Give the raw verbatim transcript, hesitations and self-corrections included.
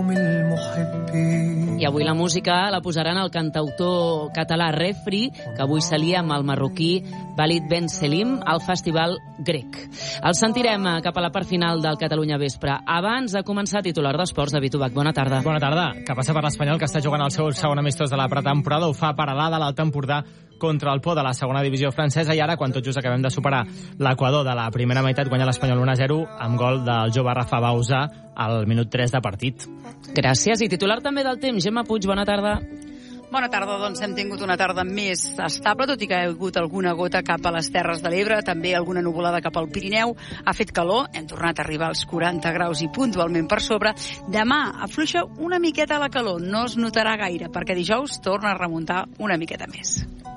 I avui la música la posaran el cantautor català Refri, que avui s'alia amb el marroquí Walid Ben Selim al Festival Grec. El sentirem cap a la part final del Catalunya Vespre. Abans de començar, titular d'esports, David Ubach. Bona tarda. Bona tarda. Que passa per l'Espanyol, que està jugant el seu segon amistós de la pretemporada. Ho fa per a l'A de l'Alt Empordà contra el Pau de la segona divisió francesa, i ara, quan tot just acabem de superar l'Equador de la primera meitat, guanya l'Espanyol un a zero amb gol del jove Rafa Bauzà al minut tres de partit. Gràcies. I titular també del temps, Gemma Puig, bona tarda. Bona tarda, doncs hem tingut una tarda més estable, tot i que ha hagut alguna gota cap a les Terres de l'Ebre, també alguna nuvolada cap al Pirineu. Ha fet calor, hem tornat a arribar als quaranta graus i puntualment per sobre. Demà afluixa una miqueta la calor, no es notarà gaire, perquè dijous torna a remuntar una miqueta més.